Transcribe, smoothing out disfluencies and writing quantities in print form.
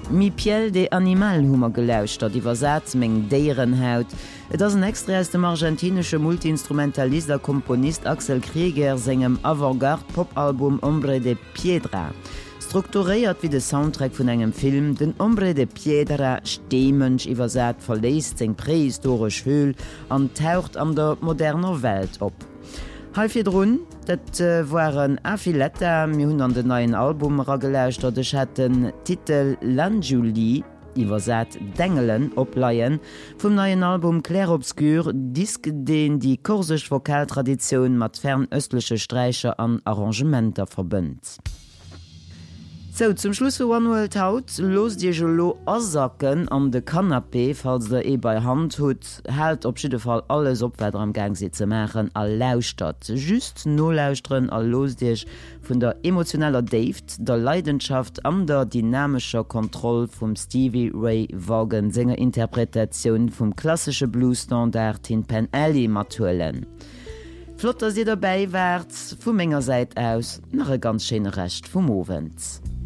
Mi Piel de Animal hummer gelauscht, dat iwwer Satz még Déieren haut. Et ass en extra aus dem argentinesche Multiinstrumentalister Komponist Axel Krieger segem Avantgarde-Popalbum Hombre de Piedra. Strukturéiert wie de Soundtrack vun engem Film, den Hombre de Piedra Steemensch iwwersät verléist seg prähistorisch Höhl an taucht an der moderner Welt op. Halfirrun, dat waren Affiletta mi hunn an den neuen Album ragelauscht, dat ech hat den Titel L'Anjuli, iwwersät Dengelen opleiien, vum neuen Album Clair Obscur, Disk den die korsech Vokaltradition mat fernöstliche Streicher an Arrangementer verbënnt. So, zum Schluss für One World Haut los Dir Jolo asacken an de Kanapé, falls der bei Hand hut, hält op jeden Fall alles op, wer am Gang sitze machen, all lauscht. Just no lauschtren all los Dich vun der emotioneller Dave, der Leidenschaft an der dynamischer Kontrolle vum Stevie Ray Vaughan Sänger Interpretation vum klassische Bluesstandard Tin Pan Alley matuellen. Flotter sie dabei wärts vum enger Seit aus nach e ganz schöne Recht vum Owens.